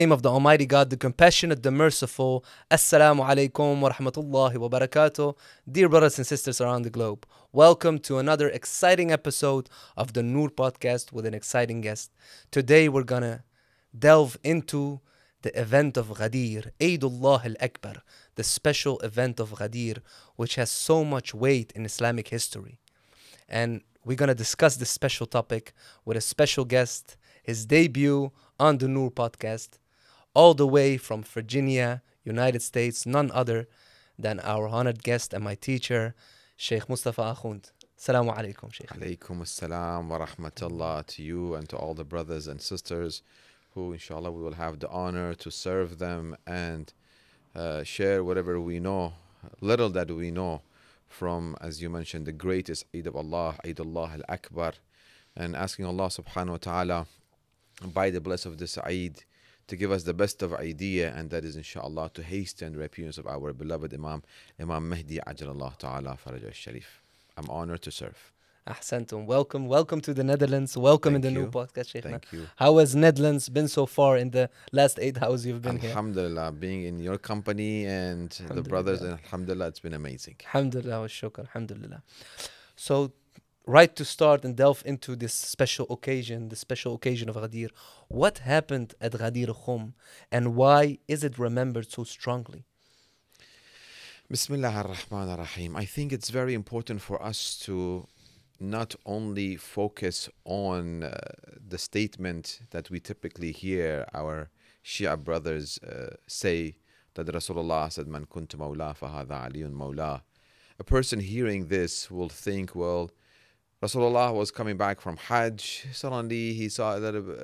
Name of the Almighty God, the Compassionate, the Merciful. Assalamu alaikum wa rahmatullahi wa barakatuh. Dear brothers and sisters around the globe, welcome to another exciting episode of the Noor podcast with an exciting guest. Today we're gonna delve into the event of Ghadir, Eidullah al-Akbar, the special event of Ghadir, which has so much weight in Islamic history. And we're gonna discuss this special topic with a special guest, his debut on the Noor podcast, all the way from Virginia, United States, none other than our honored guest and my teacher, Sheikh Mustafa Akhund. Assalamu alaikum, Sheikh. Alaykum assalam wa rahmatullah to you and to all the brothers and sisters who, inshallah, we will have the honor to serve them and share whatever we know, little that we know from, as you mentioned, the greatest Eid of Allah, Eidullah al-Akbar, and asking Allah subhanahu wa ta'ala by the bless of this Eid to give us the best of idea, and that is inshallah to hasten the appearance of our beloved Imam Mahdi Ajalallah Ta'ala Faraj al-Sharif. I'm honored to serve. Ahsantum. Welcome to the Netherlands. Welcome Thank in the you. Noor podcast, Sheikh. Thank you. How has Netherlands been so far in the last 8 hours you've been here? Alhamdulillah, being in your company and the brothers, and alhamdulillah, it's been amazing. Alhamdulillah wa shukr, alhamdulillah. So, right to start and delve into this special occasion, the special occasion of Ghadir. What happened at Ghadir Khum and why is it remembered so strongly? Bismillah ar-Rahman ar-Rahim. I think it's very important for us to not only focus on the statement that we typically hear our Shia brothers say, that Rasulullah said, Man kuntu mawla fahadha aliyun mawla. A person hearing this will think, well, Rasulullah was coming back from Hajj. Suddenly he saw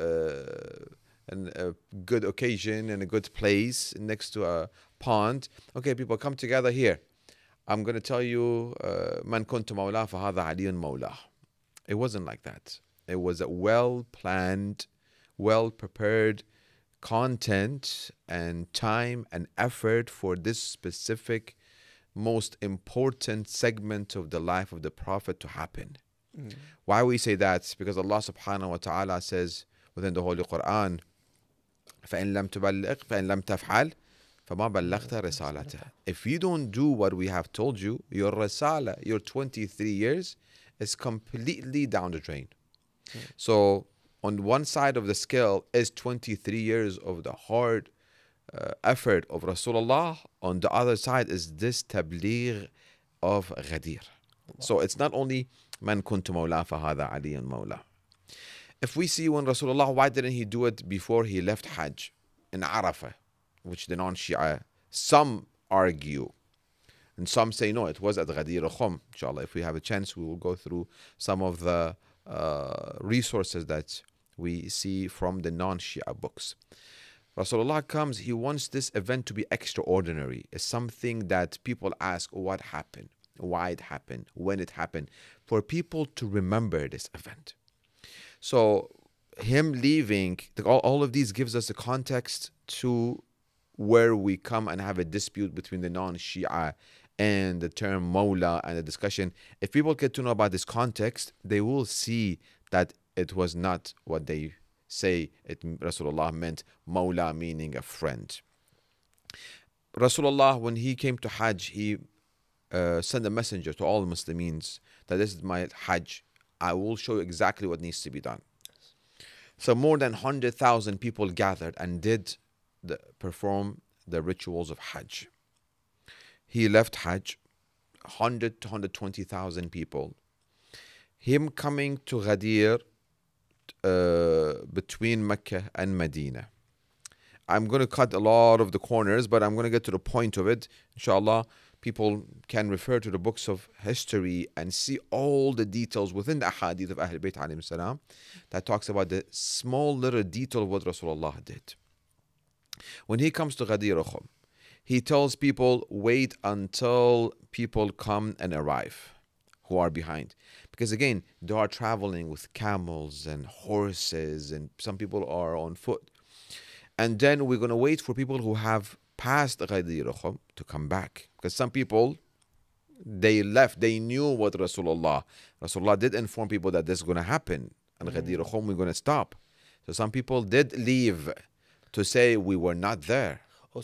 a good occasion and a good place next to a pond. Okay, people, come together here. I'm going to tell you, Man kuntu mawla fahadha aliyun mawla. It wasn't like that. It was a well-planned, well-prepared content and time and effort for this specific, most important segment of the life of the Prophet to happen. Why we say that? Because Allah subhanahu wa ta'ala says within the Holy Quran, فَإِن لَمْ تُبَلِّغْ فَإِن لَمْ تَفْعَلْ فَمَا بَلَّغْتَ رِسَالَتَهُ. If you don't do what we have told you, your risala, your 23 years, is completely down the drain. So on one side of the scale is 23 years of the hard effort of Rasulullah. On the other side is this tabligh of Ghadir. So it's not only Man kuntu mawla fahadha aliyun mawla. If we see when Rasulullah, why didn't he do it before he left Hajj in Arafah, which the non-Shia, some argue, and some say no, it was at Ghadir Khum. Inshallah, if we have a chance, we will go through some of the resources that we see from the non-Shia books. Rasulullah comes, he wants this event to be extraordinary. It's something that people ask, what happened? Why it happened? When it happened? For people to remember this event. So him leaving, all of these gives us a context to where we come and have a dispute between the non-Shia and the term Mawla and the discussion. If people get to know about this context, they will see that it was not what they say Rasulullah meant, Mawla meaning a friend. Rasulullah, when he came to Hajj, he sent a messenger to all Muslims that this is my Hajj. I will show you exactly what needs to be done. So more than 100,000 people gathered and did perform the rituals of Hajj. He left Hajj, 100 to 120,000 people. Him coming to Ghadir between Mecca and Medina. I'm going to cut a lot of the corners, but I'm going to get to the point of it. Inshallah, people can refer to the books of history and see all the details within the ahadith of Ahlul Bayt alayhim salam that talks about the small little detail of what Rasulullah did. When he comes to Ghadir Khum, he tells people, wait until people come and arrive who are behind. Because again, they are traveling with camels and horses, and some people are on foot. And then we're going to wait for people who have passed Ghadir Khum to come back. Because some people, they left, they knew what Rasulullah did inform people that this is going to happen. And Ghadir Khum, we're going to stop. So some people did leave to say we were not there.